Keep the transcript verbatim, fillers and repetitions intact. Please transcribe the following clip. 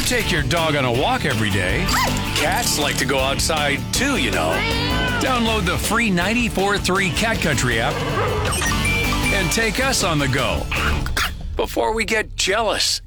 take your dog on a walk every day. Cats like to go outside too, you know. Download the free ninety-four point three Cat Country app and take us on the go before we get jealous.